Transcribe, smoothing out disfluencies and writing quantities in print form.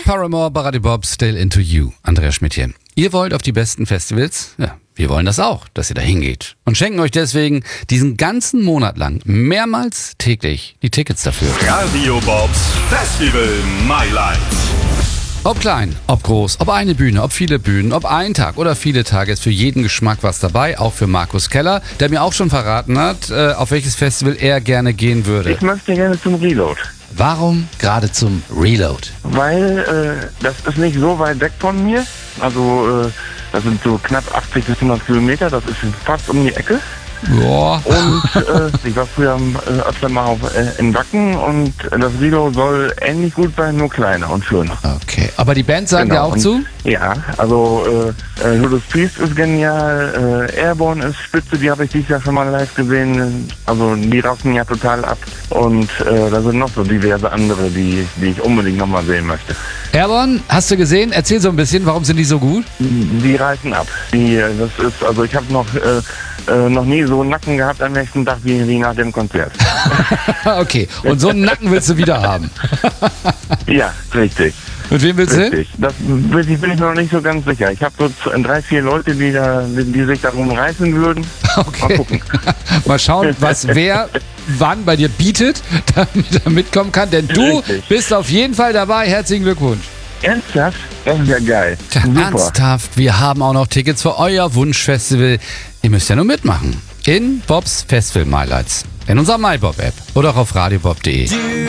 Paramore, Baradi Bob, Still Into You. Andreas Schmidt hier. Ihr wollt auf die besten Festivals? Ja, wir wollen das auch, dass ihr da hingeht. Und schenken euch deswegen diesen ganzen Monat lang mehrmals täglich die Tickets dafür. Radio Bobs Festival My Life. Ob klein, ob groß, ob eine Bühne, ob viele Bühnen, ob ein Tag oder viele Tage, ist für jeden Geschmack was dabei, auch für Markus Keller, der mir auch schon verraten hat, auf welches Festival er gerne gehen würde. Ich möchte gerne zum Reload. Warum gerade zum Reload? Weil das ist nicht so weit weg von mir. Also das sind so knapp 80 bis 100 Kilometer, das ist fast um die Ecke. Boah. Und ich war früher öfter mal in Wacken und das Reload soll ähnlich gut sein, nur kleiner und schöner. Okay, aber die Band sagt ja auch und, zu? Ja, also Judas Priest ist genial, Airborne ist spitze, die habe ich dieses Jahr schon mal live gesehen. Also die rocken ja total ab. Und da sind noch so diverse andere, die ich unbedingt nochmal sehen möchte. Airborne, hast du gesehen? Erzähl so ein bisschen, warum sind die so gut? Die reißen ab. Also ich habe noch nie so einen Nacken gehabt am nächsten Tag wie nach dem Konzert. Okay, und so einen Nacken willst du wieder haben? Ja, richtig. Mit wem willst du hin? Richtig. Das bin ich mir noch nicht so ganz sicher. Ich habe so 3, 4 Leute, die sich darum reißen würden. Okay. Mal gucken. Mal schauen, was wer wann bei dir bietet, damit er mitkommen kann. Denn du Richtig. bist auf jeden Fall dabei. Herzlichen Glückwunsch. Ernsthaft? Das ist ja geil. Tja, Super. ernsthaft, wir haben auch noch Tickets für euer Wunschfestival. Ihr müsst ja nur mitmachen. In Bobs Festival My Lights. In unserer MyBob-App oder auch auf radiobob.de.